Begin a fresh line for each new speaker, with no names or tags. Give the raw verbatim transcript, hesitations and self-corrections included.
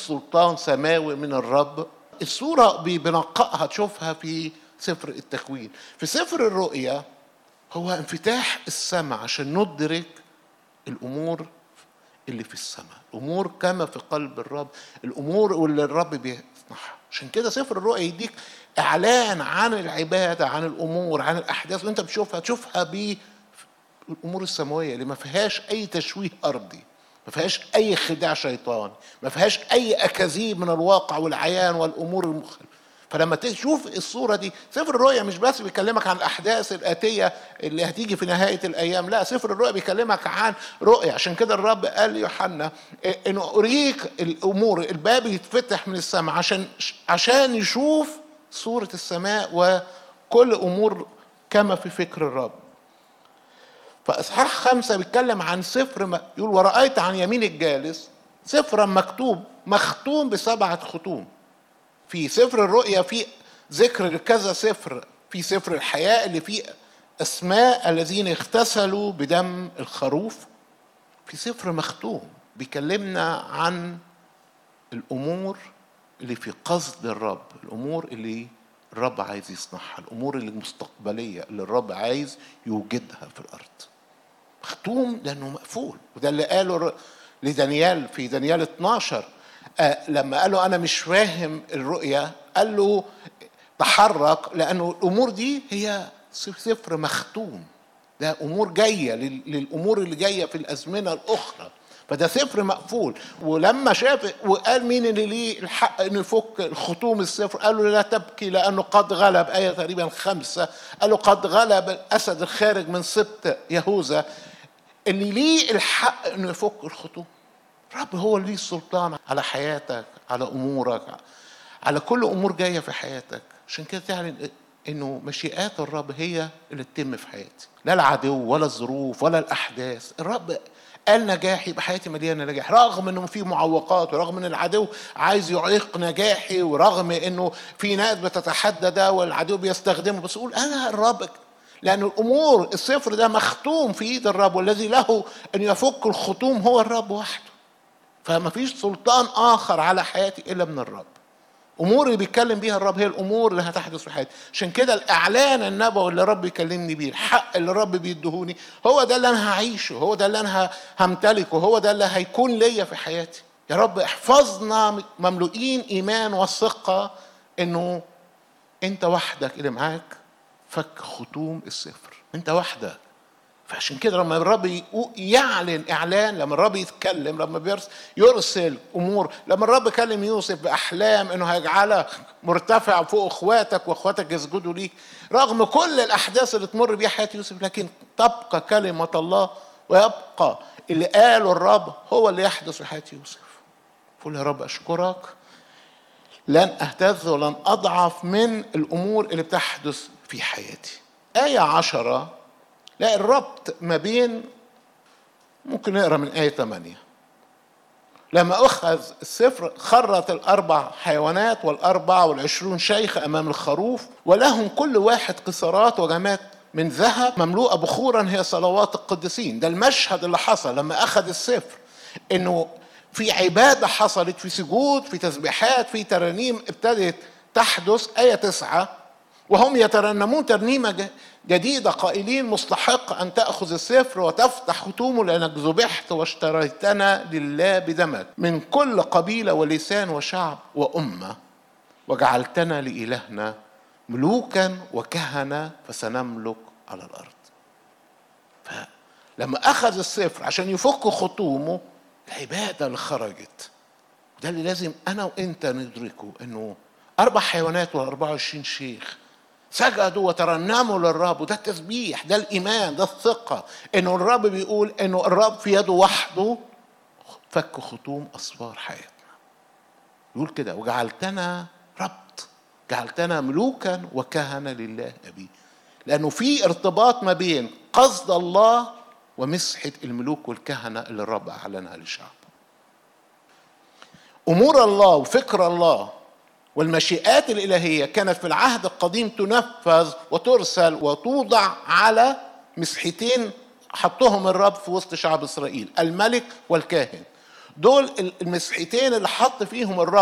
سلطان سماوي من الرب. الصورة بنقائها تشوفها في سفر التكوين. في سفر الرؤيا هو انفتاح السماء عشان ندرك الأمور اللي في السماء، الأمور كما في قلب الرب، الأمور اللي الرب بيصنعها. عشان كده سفر الرؤيا يديك إعلان عن العبادة، عن الأمور، عن الأحداث اللي أنت بتشوفها تشوفها بالأمور السماوية اللي ما فيهاش أي تشويه أرضي، ما فيهاش أي خداع شيطاني، ما فيهاش أي أكاذيب من الواقع والعيان والأمور المختلفة. فلما تشوف الصورة دي، سفر الرؤيا مش بس بيكلمك عن الأحداث الآتية اللي هتيجي في نهاية الأيام، لا، سفر الرؤيا بيكلمك عن رؤيا. عشان كده الرب قال ليوحنا إنه أريك الأمور، الباب يتفتح من السماء عشان عشان يشوف صورة السماء وكل أمور كما في فكر الرب. فإصحاح خمسة بيتكلم عن سفر يقول ورأيت عن يمين الجالس سفرا مكتوب مختوم بسبعة ختوم. في سفر الرؤيا في ذكر كذا سفر، في سفر الحياة اللي فيه أسماء الذين اغتسلوا بدم الخروف. في سفر مختوم بيكلمنا عن الأمور اللي في قصد الرب، الأمور اللي الرب عايز يصنعها، الأمور اللي المستقبلية اللي الرب عايز يوجدها في الأرض. مختوم لأنه مقفول، وده اللي قاله لدانيال في دانيال اتناشر. آه لما قاله أنا مش فاهم الرؤية، قال له تحرك، لأنه الأمور دي هي سفر مختوم، ده أمور جاية للأمور اللي جاية في الأزمنة الأخرى، فده سفر مقفول. ولما شاف وقال مين اللي ليه الحق انه يفك الختوم السفر، قال له لا تبكي لانه قد غلب، آية تقريبا خمسة، قال له قد غلب الاسد الخارج من سبط يهوذا. اللي ليه الحق انه يفك الختوم الرب، هو اللي ليه السلطان على حياتك، على امورك، على كل امور جايه في حياتك. عشان كده تعلن انه مشيئات الرب هي اللي تتم في حياتي، لا العدو ولا الظروف ولا الاحداث. الرب قال نجاحي يبقى حياتي مليانه نجاح، رغم انه في معوقات، ورغم ان العدو عايز يعيق نجاحي، ورغم انه في ناس بتتحدى ده والعدو بيستخدمه، بس اقول انا الرب، لأن الأمور السفر ده مختوم في إيد الرب، والذي له أن يفك الختوم هو الرب وحده. فما فيش سلطان آخر على حياتي إلا من الرب. أمور اللي بيتكلم بيها الرب هي الأمور اللي هتحدث في حياتي. عشان كده الإعلان النبوي اللي الرب يكلمني بيه، الحق اللي الرب بيدهوني، هو ده اللي أنا هعيشه، هو ده اللي أنا همتلكه، هو ده اللي هيكون ليا في حياتي. يا رب احفظنا مملوئين إيمان والثقة إنه أنت وحدك اللي معاك فك ختوم السفر، انت وحدك. فعشان كده لما الرب يعلن اعلان، لما الرب يتكلم، لما يرسل امور، لما الرب كلم يوسف باحلام انه هيجعلك مرتفع فوق اخواتك واخواتك يسجدوا ليك، رغم كل الاحداث اللي تمر بيها حياه يوسف، لكن تبقى كلمه الله ويبقى اللي قاله الرب هو اللي يحدث في حياه يوسف. قول يا رب اشكرك لن اهتز ولن اضعف من الامور اللي بتحدث في حياتي. آية عشرة لا الربط ما بين، ممكن نقرأ من آية ثمانية. لما أخذ السفر خرت الأربع حيوانات والأربع والعشرون شيخ أمام الخروف، ولهم كل واحد قصارات وجمات من ذهب مملوءة بخورا هي صلوات القديسين. ده المشهد اللي حصل لما أخذ السفر، إنه في عبادة حصلت، في سجود، في تسبيحات، في ترانيم ابتدت تحدث. آية تسعة وهم يترنمون ترنيمة جديدة قائلين مستحق أن تأخذ السفر وتفتح ختومه لأنك ذبحت واشتريتنا لله بدمك من كل قبيلة ولسان وشعب وأمة، وجعلتنا لإلهنا ملوكا وكهنة فسنملك على الأرض. فلما أخذ السفر عشان يفك ختومه، العبادة اللي خرجت، ده اللي لازم أنا وإنت ندركه، إنه أربع حيوانات وأربعة وعشرين شيخ سجدوا وترنموا للرب، وده التسبيح، ده الإيمان، ده الثقة إنه الرب بيقول إنه الرب في يده وحده فك ختوم أسوار حياتنا. يقول كده وجعلتنا ربط، جعلتنا ملوكا وكهنة لله أبي، لأنه في ارتباط ما بين قصد الله ومسحة الملوك والكهنة اللي الرب أعلنها للشعب. أمور الله وفكر الله والمشيئات الإلهية كانت في العهد القديم تنفذ وترسل وتوضع على مسحتين حطهم الرب في وسط شعب إسرائيل، الملك والكاهن. دول المسحتين اللي حط فيهم الرب